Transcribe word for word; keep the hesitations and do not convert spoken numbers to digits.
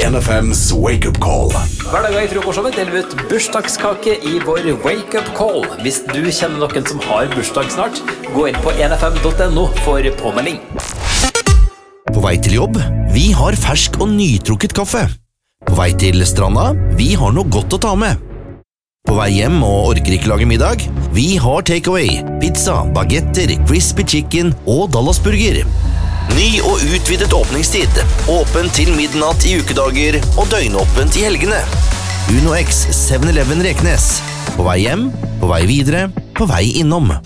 N F M's Wake Up Call. Hver dag i frokostshowet deler vi ut bursdagskake i vår Wake Up Call. Hvis du kjenner noen som har bursdag snart, gå inn på n f m punktum no for påmelding. På vei til jobb, vi har fersk og nytrukket kaffe. På vei til stranda, vi har noe godt å ta med. På vei hjem og orker ikke lage middag, vi har takeaway, pizza, bagetter, crispy chicken og Dallasburger. Ny og utvidet åpningstid, åpen til midnatt i ukedager og døgnåpent i helgene. Uno X syv eleven Reknes. På vei hjem, på vei videre, på vei innom.